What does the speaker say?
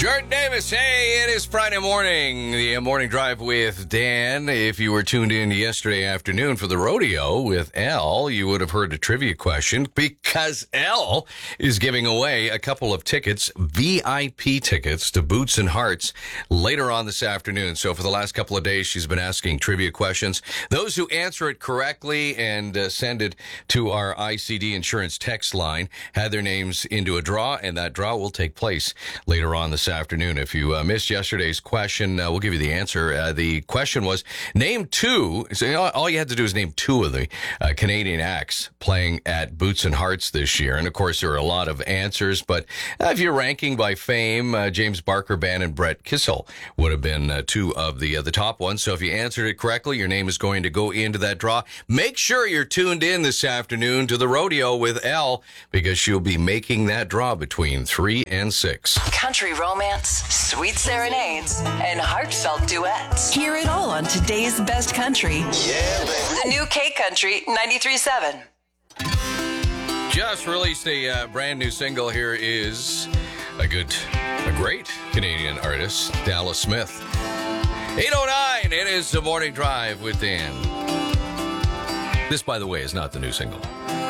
Jordan Davis, hey, it is Friday morning, the morning drive with Dan. If you were tuned in yesterday afternoon for the rodeo with Elle, you would have heard a trivia question because Elle is giving away a couple of tickets, VIP tickets to Boots and Hearts later on this afternoon. So for the last couple of days, she's been asking trivia questions. Those who answer it correctly and send it to our ICD insurance text line had their names into a draw, and that draw will take place later on this afternoon. If you missed yesterday's question, we'll give you the answer. The question was, name two. So all you had to do is name two of the Canadian acts playing at Boots and Hearts this year. And of course, there are a lot of answers, but if you're ranking by fame, James Barker Band and Brett Kissel would have been two of the top ones. So if you answered it correctly, your name is going to go into that draw. Make sure you're tuned in this afternoon to the rodeo with Elle, because she'll be making that draw between 3 and 6. Country romance, sweet serenades, and heartfelt duets. Hear it all on today's best country. Yeah, baby. The new K Country 93.7. Just released a brand new single. Here is a great Canadian artist, Dallas Smith. 8:09, it is the morning drive with Dan. This, by the way, is not the new single.